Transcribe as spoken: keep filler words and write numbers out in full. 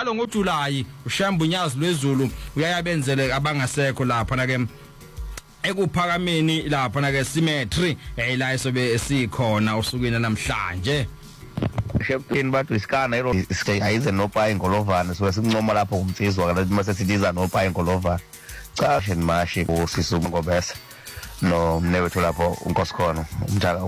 njalo ngoJuly uShambunyazi lwezulu uyayabenzele abangasekho lapha na ke ekuphakameni lapha na ke symmetry la isobe esikhona usukweni namhlanje. Shepin bathu isikana ero ayize nopa engolovana so sincoma lapho kumfizwa kanti mase sidiza nopa engolovana cha shen mashi kusisuku ngobese no mnewethu lapho unkosikhona umntaka